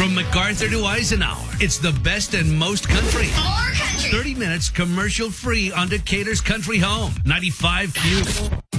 From MacArthur to Eisenhower, it's the best and most country. More country. 30 minutes commercial free on Decatur's Country Home. 95Q.